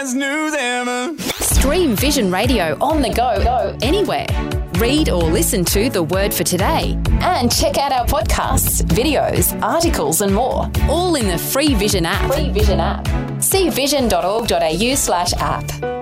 best news ever. Stream Vision Radio on the go, anywhere. Read or listen to The Word for Today. And check out our podcasts, videos, articles and more. All in the free Vision app. See vision.org.au/app.